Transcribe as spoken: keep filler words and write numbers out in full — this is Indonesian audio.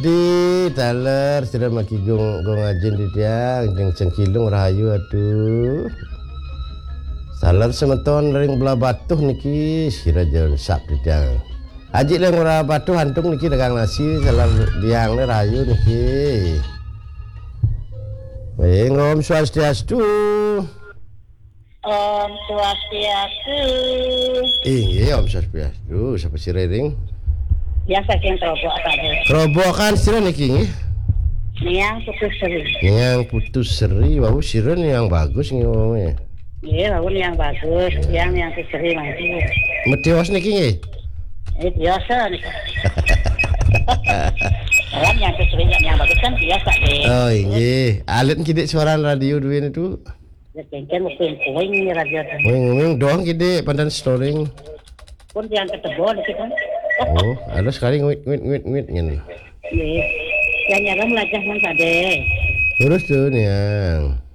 Di taler sudah maki gong gong ajin di dia jeng cengkilung rahayu aduh. Salar semeton ring belah batuh niki sira jalan sak di dia. Aji leng ora batuh hantung niki dagang nasi salar diang le rahayu niki. Weng Om Swastiastu. Om Swastiastu. Iya Om Swastiastu, siapa si Rering? Biasa yang terobok tadi. Kerobokan sira niki nggih. Yang putus seri. Yang putus seri, wau sira yang bagus nggih ngomongnya. Iya, bangun yang bagus, yang yang putus seri maju. Medhewas niki nggih. Eh biasa nih. Dalam yang putus seri yang bagus kan biasa deh. Oh iya, alit kidik suara radio duwe itu. Ya kengken mungkin poin radio. Weng doang kidik pandan storing. Pun yang ketebol kita. Oh, ada sekali ngwit ngwit ngwit ngwit nyen. Iya. Yang nyara melajah man tadi. Terus tuh nih yang.